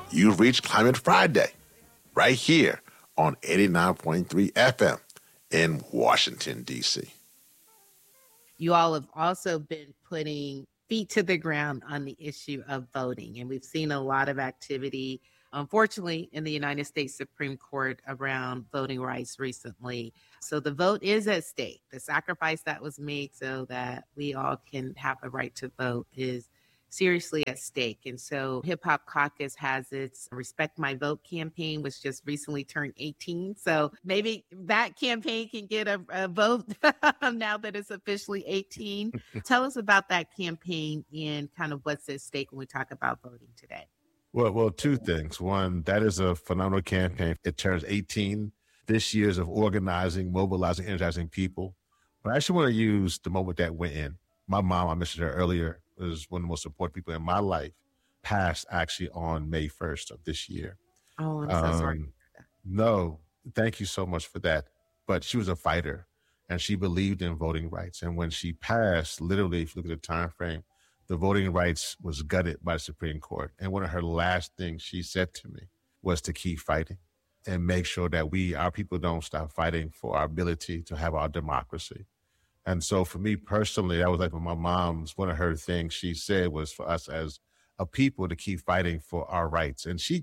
you've reached Climate Friday, right here on 89.3 FM in Washington, D.C. You all have also been putting feet to the ground on the issue of voting, and we've seen a lot of activity, unfortunately, in the United States Supreme Court around voting rights recently. So the vote is at stake. The sacrifice that was made so that we all can have a right to vote is seriously at stake. And so Hip Hop Caucus has its Respect My Vote campaign, which just recently turned 18. So maybe that campaign can get a vote now that it's officially 18. Tell us about that campaign and kind of what's at stake when we talk about voting today. Well, two things. One, that is a phenomenal campaign. It turns 18 this year's of organizing, mobilizing, energizing people. But I actually want to use the moment that went in. My mom, I mentioned her earlier, was one of the most important people in my life, passed actually on May 1st of this year. Oh, I'm so sorry. No, thank you so much for that. But she was a fighter and she believed in voting rights. And when she passed, literally, if you look at the time frame, the voting rights was gutted by the Supreme Court. And one of her last things she said to me was to keep fighting and make sure that our people don't stop fighting for our ability to have our democracy. And so for me personally, that was like my mom's, one of her things she said was for us as a people to keep fighting for our rights. And she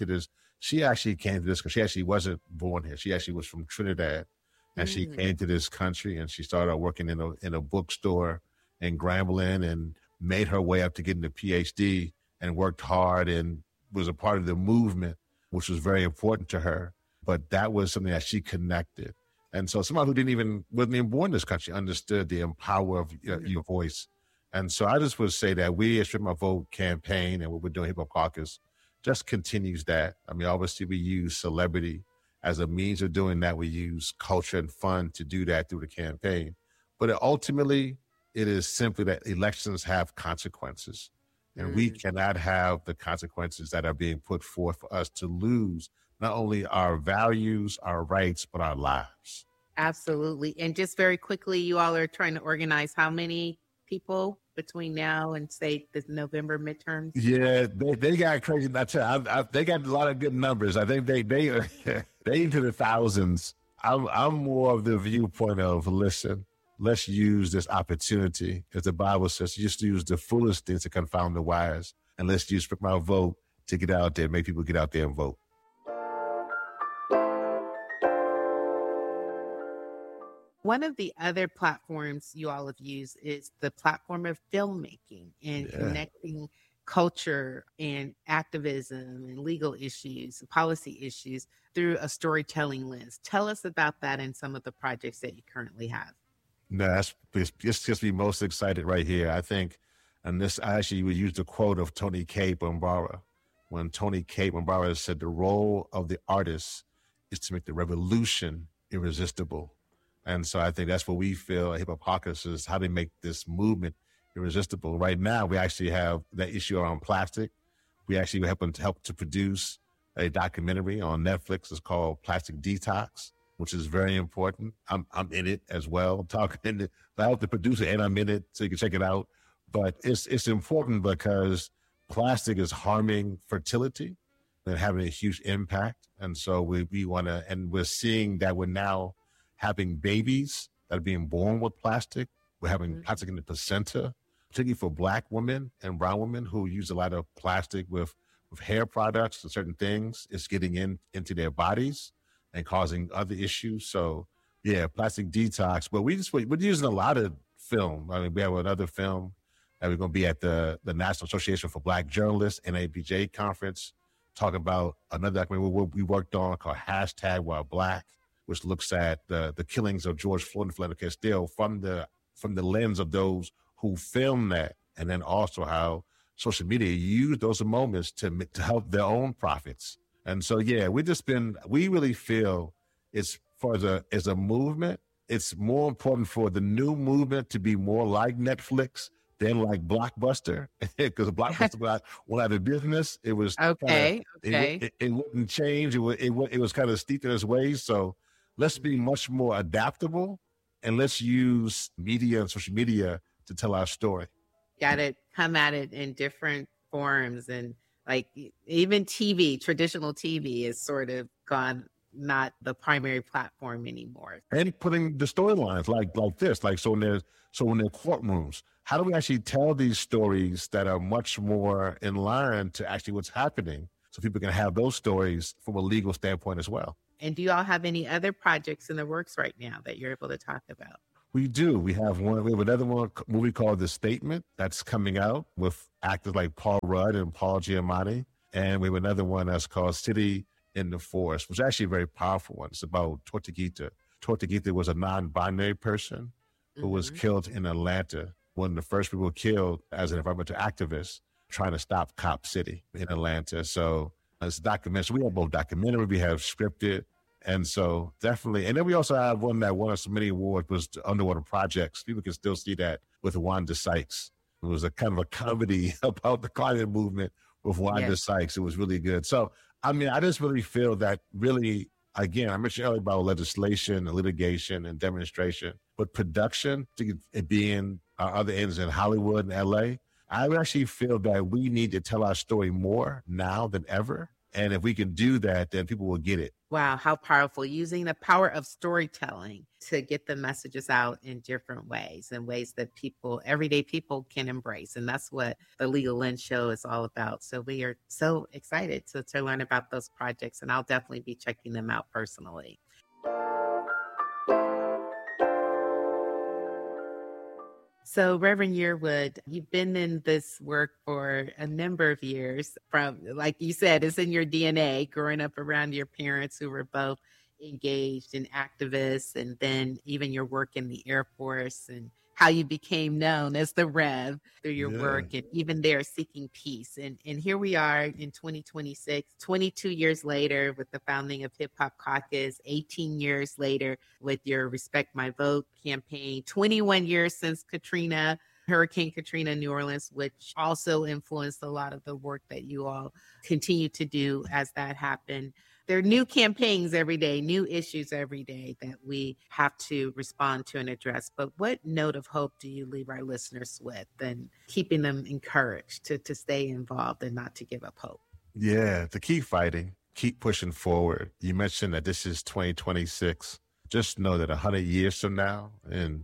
actually came to this because she actually wasn't born here. She actually was from Trinidad. And she came to this country and she started working in a bookstore in Grambling and made her way up to getting a PhD and worked hard and was a part of the movement, which was very important to her. But that was something that she connected. And so somebody who wasn't even born in this country understood the power of your voice. And so I just would say that we at Strip My Vote campaign and what we're doing Hip Hop Caucus just continues that. I mean, obviously we use celebrity as a means of doing that. We use culture and fun to do that through the campaign. But ultimately, it is simply that elections have consequences. And we cannot have the consequences that are being put forth for us to lose not only our values, our rights, but our lives. Absolutely. And just very quickly, you all are trying to organize how many people between now and say the November midterms? Yeah, they got crazy. They got a lot of good numbers. I think they into the thousands. I'm more of the viewpoint of, listen, let's use this opportunity, as the Bible says, just use the foolish things to confound the wise, and let's use Strip My Vote to get out there, make people get out there and vote. One of the other platforms you all have used is the platform of filmmaking and connecting culture and activism and legal issues, policy issues through a storytelling lens. Tell us about that and some of the projects that you currently have. No, this gets me most excited right here. I think, and this I actually would use the quote of Tony K. Bambara, when Tony K. Bambara said the role of the artist is to make the revolution irresistible. And so I think that's what we feel at Hip Hop Caucus is how to make this movement irresistible. Right now, we actually have that issue around plastic. We actually help to produce a documentary on Netflix. It's called Plastic Detox, which is very important. I'm in it as well. I help the producer and I'm in it, so you can check it out. But it's important because plastic is harming fertility and having a huge impact. And so we want to, and we're seeing that we're now having babies that are being born with plastic. We're having plastic in the placenta, particularly for Black women and brown women who use a lot of plastic with hair products and certain things. It's getting into their bodies and causing other issues. So yeah, Plastic Detox. But we're using a lot of film. I mean, we have another film that we're going to be at the National Association for Black Journalists, NABJ conference, talking about another documentary we worked on called #WhiteBlack, which looks at the killings of George Floyd and Philando Castile from the lens of those who filmed that, and then also how social media used those moments to help their own profits. And so, yeah, we really feel it's as a movement, it's more important for the new movement to be more like Netflix than like Blockbuster, because Blockbuster went out of business. It was okay. It wouldn't change. It was kind of steeped in its ways. So let's be much more adaptable, and let's use media and social media to tell our story. Got to come at it in different forms and Like even TV, traditional TV is sort of gone, not the primary platform anymore. And putting the storylines like this, like so in their courtrooms, how do we actually tell these stories that are much more in line to actually what's happening, so people can have those stories from a legal standpoint as well? And do you all have any other projects in the works right now that you're able to talk about? We do. We have one. We have another movie called The Statement that's coming out with actors like Paul Rudd and Paul Giamatti, and we have another one that's called City in the Forest, which is actually a very powerful one. It's about Tortuguita. Tortuguita was a non-binary person who was killed in Atlanta, one of the first people killed as an environmental activist trying to stop Cop City in Atlanta. So it's a documentary. So we have both documentary, we have scripted. And so definitely, and then we also have one that won us so many awards, was Underwater Projects. People can still see that with Wanda Sykes. It was a kind of a comedy about the climate movement with Wanda Sykes. It was really good. So, I mean, I just really feel that really, again, I mentioned earlier about legislation and litigation and demonstration, but production, it being our other ends in Hollywood and LA, I actually feel that we need to tell our story more now than ever. And if we can do that, then people will get it. Wow, how powerful. Using the power of storytelling to get the messages out in different ways, in ways that people, everyday people, can embrace. And that's what the Legal Lens Show is all about. So we are so excited to learn about those projects, and I'll definitely be checking them out personally. So, Reverend Yearwood, you've been in this work for a number of years. From, like you said, it's in your DNA, growing up around your parents who were both engaged in activists, and then even your work in the Air Force and how you became known as the Rev through your work, and even there seeking peace. And here we are in 2026, 22 years later with the founding of Hip Hop Caucus, 18 years later with your Respect My Vote campaign, 21 years since Hurricane Katrina in New Orleans, which also influenced a lot of the work that you all continue to do as that happened. There are new campaigns every day, new issues every day that we have to respond to and address. But what note of hope do you leave our listeners with, and keeping them encouraged to stay involved and not to give up hope? Yeah, to keep fighting, keep pushing forward. You mentioned that this is 2026. Just know that 100 years from now, in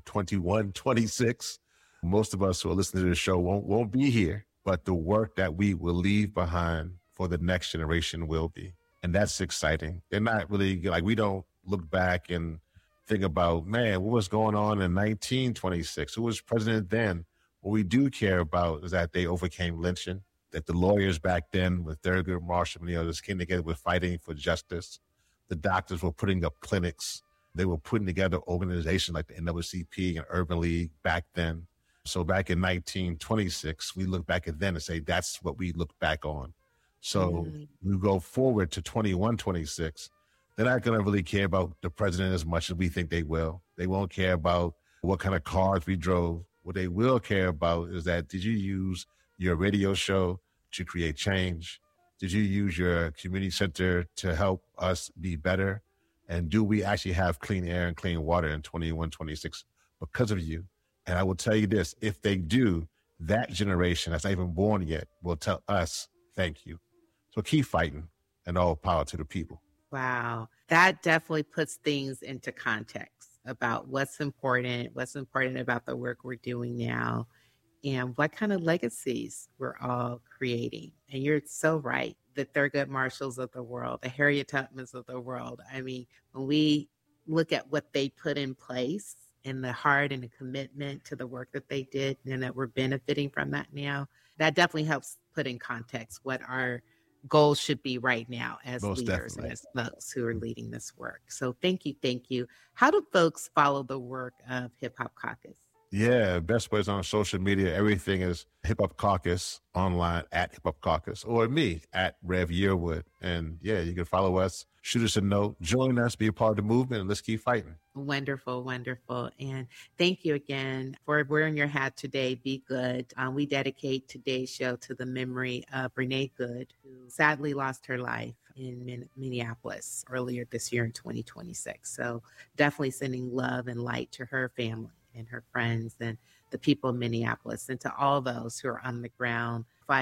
2126, most of us who are listening to the show won't be here, but the work that we will leave behind for the next generation will be. And that's exciting. They're not really, like, we don't look back and think about, man, what was going on in 1926? Who was president then? What we do care about is that they overcame lynching, that the lawyers back then with Thurgood Marshall and the others came together with fighting for justice. The doctors were putting up clinics. They were putting together organizations like the NAACP and Urban League back then. So back in 1926, we look back at then and say, that's what we look back on. So we go forward to 2126. They're not going to really care about the president as much as we think they will. They won't care about what kind of cars we drove. What they will care about is that, did you use your radio show to create change? Did you use your community center to help us be better? And do we actually have clean air and clean water in 2126 because of you? And I will tell you this, if they do, that generation that's not even born yet will tell us, thank you. So keep fighting, and all power to the people. Wow. That definitely puts things into context about what's important about the work we're doing now, and what kind of legacies we're all creating. And you're so right. The Thurgood Marshalls of the world, the Harriet Tubmans of the world. I mean, when we look at what they put in place and the heart and the commitment to the work that they did, and that we're benefiting from that now, that definitely helps put in context what our goals should be right now as Most leaders definitely. and as folks who are leading this work. So thank you. Thank you. How do folks follow the work of Hip Hop Caucus? Yeah, best ways on social media. Everything is Hip Hop Caucus online at Hip Hop Caucus, or me at Rev Yearwood. And yeah, you can follow us, shoot us a note, join us, be a part of the movement, and let's keep fighting. Wonderful, wonderful. And thank you again for wearing your hat today. Be good. We dedicate today's show to the memory of Brene Good, who sadly lost her life in Minneapolis earlier this year in 2026. So definitely sending love and light to her family and her friends and the people of Minneapolis, and to all those who are on the ground fighting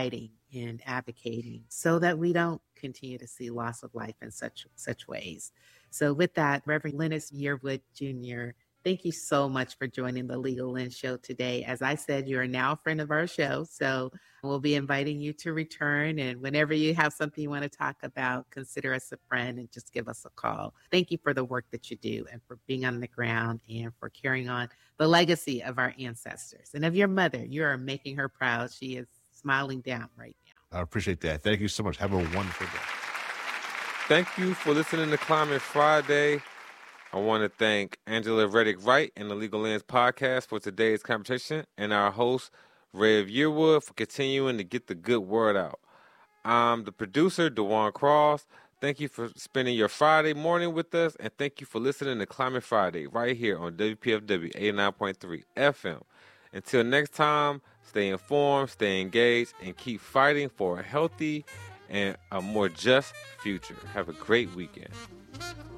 and advocating so that we don't continue to see loss of life in such ways. So with that, Reverend Lennox Yearwood Jr., thank you so much for joining the Legal Lens Show today. As I said, you are now a friend of our show, so we'll be inviting you to return. And whenever you have something you want to talk about, consider us a friend and just give us a call. Thank you for the work that you do and for being on the ground and for carrying on the legacy of our ancestors and of your mother. You are making her proud. She is smiling down right now. I appreciate that. Thank you so much. Have a wonderful day. Thank you for listening to Climate Friday. I want to thank Angela Reddick Wright and the Legal Lens podcast for today's conversation, and our host, Rev Yearwood, for continuing to get the good word out. I'm the producer, DeJuan Cross. Thank you for spending your Friday morning with us, and thank you for listening to Climate Friday right here on WPFW 89.3 FM. Until next time, stay informed, stay engaged, and keep fighting for a healthy and a more just future. Have a great weekend.